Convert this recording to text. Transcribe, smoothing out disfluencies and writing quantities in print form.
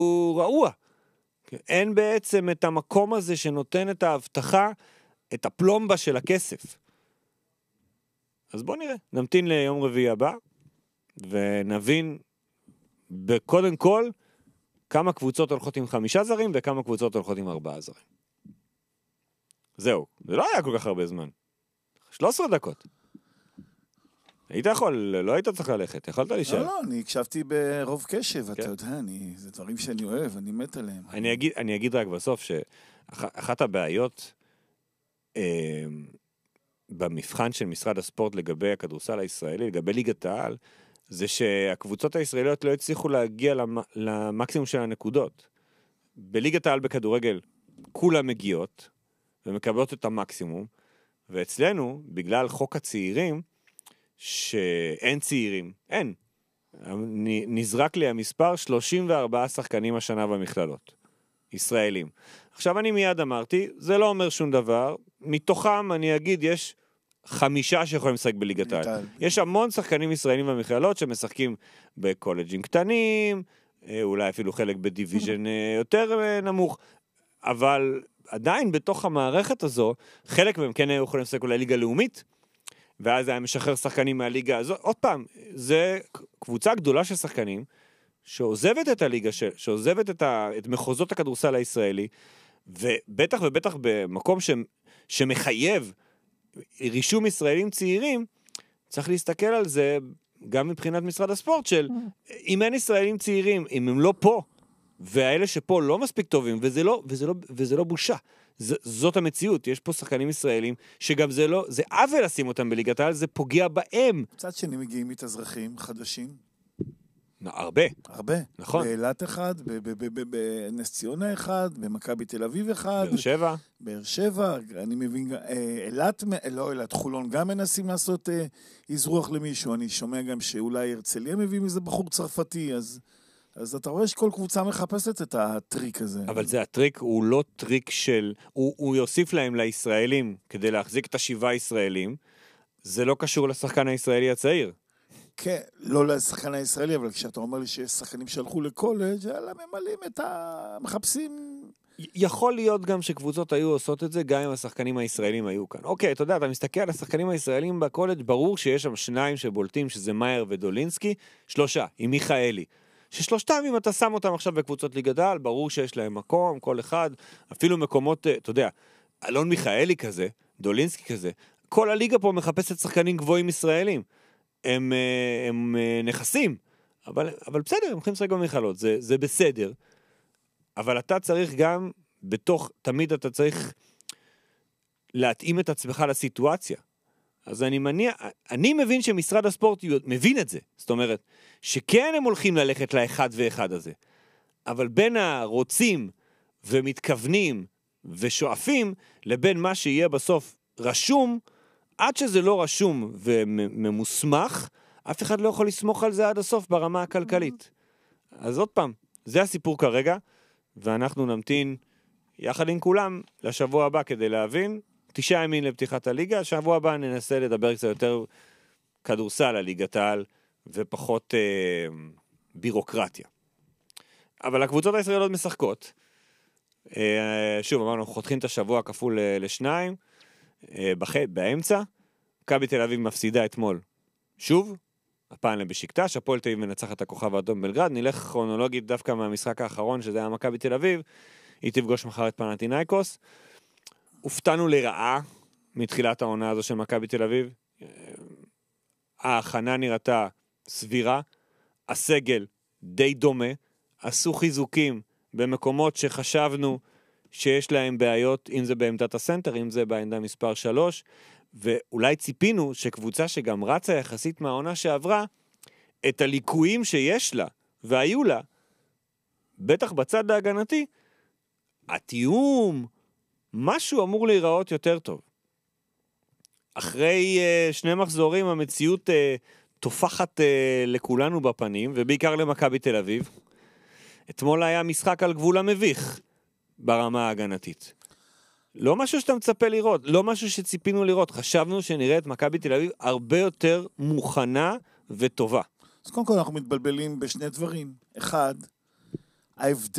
הוא רעוע. אין בעצם את המקום הזה שנותן את ההבטחה, את הפלומבה של הכסף. אז בוא נראה, נמתין ליום רביעי הבא, ונבין בקודם כל כמה קבוצות הולכות עם 5 זרים, וכמה קבוצות הולכות עם 4 זרים. זהו, זה לא היה כל כך הרבה זמן. 13 דקות. היית יכול, לא היית צריך ללכת, יכולת להישאר. לא, אני הקשבתי ברוב קשב, אתה יודע, זה דברים שאני אוהב, אני מת עליהם. אני אגיד רק בסוף שאחת הבעיות במבחן של משרד הספורט לגבי הכדורסל הישראלי, לגבי ליגת העל, זה שהקבוצות הישראליות לא הצליחו להגיע למקסימום של הנקודות. בליגת העל בכדורגל כולם מגיעות ומקבלות את המקסימום, ואצלנו, בגלל חוק הצעירים, שאין צעירים, אין. נזרק לי המספר 34 שחקנים השנה במכללות, ישראלים. עכשיו אני מיד אמרתי, זה לא אומר שום דבר, מתוכם אני אגיד יש 5 שיכולים לשחק בליגת העל. יש המון שחקנים ישראלים במכללות שמשחקים בקולג'ים קטנים, אולי אפילו חלק בדיוויז'ן יותר נמוך, אבל עדיין בתוך המערכת הזו, חלק מהם כן היו יכולים לשחק אולי ליגה לאומית, ואז היה משחרר שחקנים מהליגה הזו. עוד פעם, זה קבוצה גדולה של שחקנים, שעוזבת את הליגה, שעוזבת את מחוזות הכדורסל הישראלי, ובטח ובטח במקום שמחייב רישום ישראלים צעירים, צריך להסתכל על זה גם מבחינת משרד הספורט של, אם אין ישראלים צעירים, אם הם לא פה, והאלה שפה לא מספיק טובים, וזה לא בושה. זאת המציאות, יש פה שחקנים ישראלים, שגם זה עוול לשים אותם בליגת העל, זה פוגע בהם. קצת שני מגיעים מתאזרחים חדשים. הרבה. הרבה. נכון. באילת אחד, בנס ציונה אחד, במכבי תל אביב אחד. באר שבע, אני מבין, אילת, חולון גם מנסים לעשות אזרוח למישהו, אני שומע גם שאולי הרצליה מביאים איזה בחור צרפתי, אז אתה רואה שכל קבוצה מחפשת את הטריק הזה. אבל זה הטריק, הוא לא טריק של, הוא יוסיף להם לישראלים, כדי להחזיק את 7 ישראלים, זה לא קשור לשחקן הישראלי הצעיר. כן, לא לשחקן הישראלי, אבל כשאתה אומר לי שיש שחקנים שהלכו לקולג' אלא ממלאים את המחפשים. יכול להיות גם שקבוצות היו עושות את זה, גם אם השחקנים הישראלים היו כאן. אוקיי, אתה יודע, אתה מסתכל על השחקנים הישראלים בקולג', ברור שיש שם 2 שבולטים, שזה מאייר ודולינסקי, 3, עם מיכאלי. ששלושתם, אם אתה שם אותם עכשיו בקבוצות ליגת העל, ברור שיש להם מקום, כל אחד, אפילו מקומות, אתה יודע, אלון מיכאלי כזה, דולינסקי כזה, כל הליגה פה מחפשת שחקנים גבוהים ישראלים. הם נכסים, אבל בסדר, הם יכולים לשחק במכללות, זה בסדר, אבל אתה צריך גם, תמיד אתה צריך להתאים את עצמך לסיטואציה. אז אני מבין שמשרד הספורט מבין את זה, זאת אומרת, שכן הם הולכים ללכת לאחד ואחד הזה, אבל בין הרוצים ומתכוונים ושואפים, לבין מה שיהיה בסוף רשום, עד שזה לא רשום וממוסמך, אף אחד לא יכול לסמוך על זה עד הסוף ברמה הכלכלית. אז עוד פעם, זה הסיפור כרגע, ואנחנו נמתין יחד עם כולם לשבוע הבא כדי להבין, 9 ימים לפתיחת הליגה, השבוע הבא ננסה לדבר קצת יותר כדורסל על ליגת העל, ופחות בירוקרטיה. אבל הקבוצות הישראליות משחקות. שוב, אמרנו, חותכים את השבוע כפול לשניים, באמצע, מכבי תל אביב מפסידה אתמול. שוב, הפעם לבשיקטש, הפועל תל אביב מנצחת את הכוכב האדום בלגרד, נלך כרונולוגית דווקא מהמשחק האחרון, שזה היה מכבי תל אביב, היא תפגוש מחר את פנתינייקוס. הופתענו לרעה מתחילת העונה הזו של מכבי תל אביב. ההכנה נראתה סבירה, הסגל די דומה, עשו חיזוקים במקומות שחשבנו שיש להם בעיות, אם זה בעמדת הסנטר, אם זה בעמדה מספר 3, ואולי ציפינו שקבוצה שגם רצה יחסית מהעונה שעברה, את הליקויים שיש לה, והיו לה, בטח בצד ההגנתי, התיאום, משהו אמור להיראות יותר טוב. אחרי 2 מחזורים, המציאות תופחת לכולנו בפנים, ובעיקר למכבי תל אביב. אתמול היה משחק על גבול המביך, ברמה ההגנתית. לא משהו שאתה מצפה לראות, לא משהו שציפינו לראות. חשבנו שנראה את מכבי תל אביב הרבה יותר מוכנה וטובה. אז קודם כל אנחנו מתבלבלים בשני דברים. אחד, ההבדל